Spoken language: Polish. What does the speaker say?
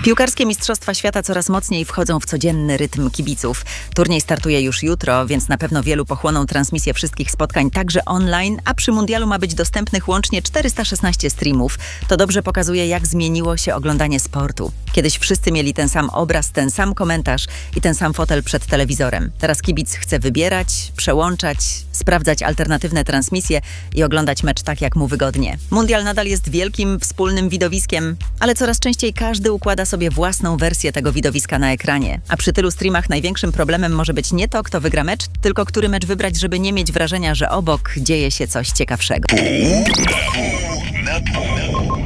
Piłkarskie Mistrzostwa Świata coraz mocniej wchodzą w codzienny rytm kibiców. Turniej startuje już jutro, więc na pewno wielu pochłoną transmisję wszystkich spotkań także online, a przy mundialu ma być dostępnych łącznie 416 streamów. To dobrze pokazuje, jak zmieniło się oglądanie sportu. Kiedyś wszyscy mieli ten sam obraz, ten sam komentarz i ten sam fotel przed telewizorem. Teraz kibic chce wybierać, przełączać, sprawdzać alternatywne transmisje i oglądać mecz tak, jak mu wygodnie. Mundial nadal jest wielkim, wspólnym widowiskiem, ale coraz częściej każdy układa sobie własną wersję tego widowiska na ekranie. A przy tylu streamach największym problemem może być nie to, kto wygra mecz, tylko który mecz wybrać, żeby nie mieć wrażenia, że obok dzieje się coś ciekawszego. Na pół.